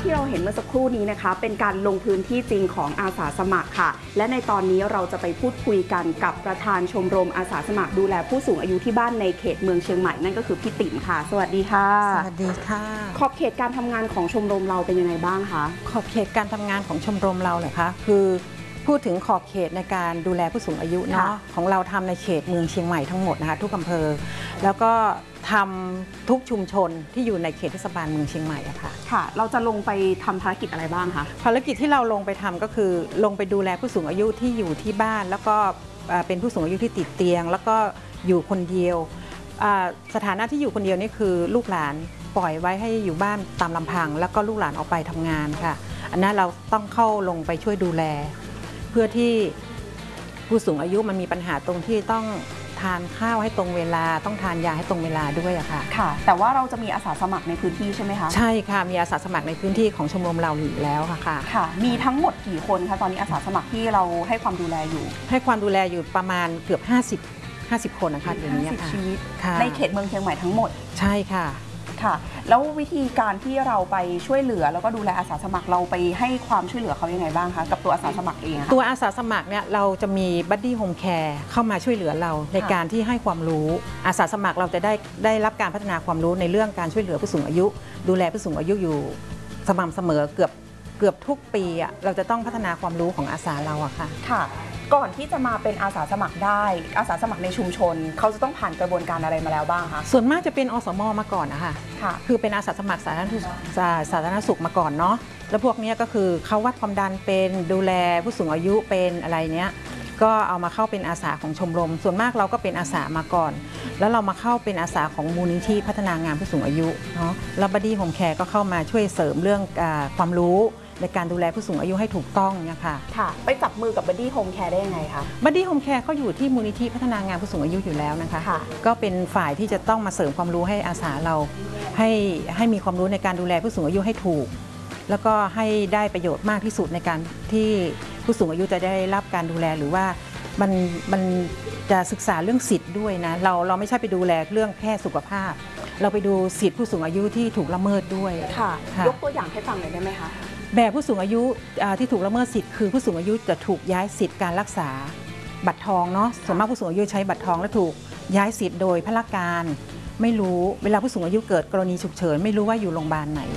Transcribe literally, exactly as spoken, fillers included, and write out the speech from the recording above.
ที่เราเห็นเมื่อสักครู่นี้นะคะเป็นการลงพื้นที่จริงของอาสาสมัครค่ะและในตอนนี้เราจะไปพูดคุยกันกับประธานชมรมอาสาสมัครดูแลผู้สูงอายุที่บ้านในเขตเมืองเชียงใหม่นั่นก็คือพี่ติ๋มค่ะสวัสดีค่ะสวัสดีค่ะขอบเขตการทำงานของชมรมเราเป็นยังไงบ้างคะขอบเขตการทำงานของชมรมเราเหรอคะคือพูดถึงขอบเขตในการดูแลผู้สูงอายุเนาะของเราทำในเขตเมืองเชียงใหม่ทั้งหมดนะคะทุกอำเภอแล้วก็ทำทุกชุมชนที่อยู่ในเขตเทศบาลเมืองเชียงใหม่อะค่ะค่ะเราจะลงไปทำภารกิจอะไรบ้างคะภารกิจที่เราลงไปทำก็คือลงไปดูแลผู้สูงอายุที่อยู่ที่บ้านแล้วก็เป็นผู้สูงอายุที่ติดเตียงแล้วก็อยู่คนเดียวสถานะที่อยู่คนเดียวนี่คือลูกหลานปล่อยไว้ให้อยู่บ้านตามลำพังแล้วก็ลูกหลานออกไปทำงานค่ะอันนั้นเราต้องเข้าลงไปช่วยดูแลเพื่อที่ผู้สูงอายุมันมีปัญหาตรงที่ต้องทานข้าวให้ตรงเวลาต้องทานยาให้ตรงเวลาด้วยอะค่ะค่ะแต่ว่าเราจะมีอาสาสมัครในพื้นที่ใช่ไหมคะใช่ค่ะมีอาสาสมัครในพื้นที่ของชมรมเราอยู่แล้วค่ะค่ะมีทั้งหมดกี่คนคะตอนนี้อาสาสมัครที่เราให้ความดูแลอยู่ให้ความดูแลอยู่ประมาณเกือบห้าสิบ ห้าสิบคนนะคะเดี๋ยวนี้ค่ะชีวิตในเขตเมืองเชียงใหม่ทั้งหมดใช่ค่ะค่ะแล้ววิธีการที่เราไปช่วยเหลือแล้วก็ดูแลอาสาสมัครเราไปให้ความช่วยเหลือเขายังไงบ้างคะกับตัวอาสาสมัครเองตัวอาสาสมัครเนี่ยเราจะมีบัดดี้โฮมแคร์เข้ามาช่วยเหลือเราในการที่ให้ความรู้อาสาสมัครเราจะได้ได้รับการพัฒนาความรู้ในเรื่องการช่วยเหลือผู้สูงอายุดูแลผู้สูงอายุอยู่สม่ำเสมอเกือบเกือบทุกปีอ่ะเราจะต้องพัฒนาความรู้ของอาสาเราอะค่ะค่ะก่อนที่จะมาเป็นอาสาสมัครได้อาสาสมัครในชุมชนเขาจะต้องผ่านกระบวนการอะไรมาแล้วบ้างคะส่วนมากจะเป็นอสม.มาก่อนนะคะค่ะคือเป็นอาสาสมัครสาธารณสุขสาธารณสุขมาก่อนเนาะแล้วพวกนี้ก็คือเขาวัดความดันเป็นดูแลผู้สูงอายุเป็นอะไรเนี้ยก็เอามาเข้าเป็นอาสาของชมรมส่วนมากเราก็เป็นอาสามาก่อนแล้วเรามาเข้าเป็นอาสาของมูลนิธิพัฒนางานผู้สูงอายุเนาะแล้วบัดดี้โฮมแคร์ก็เข้ามาช่วยเสริมเรื่องความรู้ในการดูแลผู้สูงอายุให้ถูกต้องเนี่ยค่ะค่ะไปจับมือกับบัดดี้โฮมแคร์ได้ยังไงคะบัดดี้โฮมแคร์เขาอยู่ที่มูลนิธิพัฒนางานผู้สูงอายุอยู่แล้วนะคะค่ะก็เป็นฝ่ายที่จะต้องมาเสริมความรู้ให้อาสาเราให้ให้มีความรู้ในการดูแลผู้สูงอายุให้ถูกแล้วก็ให้ได้ประโยชน์มากที่สุดในการที่ผู้สูงอายุจะได้รับการดูแลหรือว่ามันมันจะศึกษาเรื่องสิทธิ์ด้วยนะเราเราไม่ใช่ไปดูแลเรื่องแค่สุขภาพเราไปดูสิทธิผู้สูงอายุที่ถูกละเมิดด้วยค่ะยกตัวอย่างให้ฟังหน่อยได้ไหมคะแบบผู้สูงอายุที่ถูกละเมิดสิทธิ์คือผู้สูงอายุจะถูกย้ายสิทธิ์การรักษาบัตรทองเนาะส่วนมากผู้สูงอายุใช้บัตรทองและถูกย้ายสิทธิ์โดยพละการไม่รู้เวลาผู้สูงอายุเกิดกรณีฉุกเฉินไม่รู้ว่าอยู่โรงพยาบาลไหน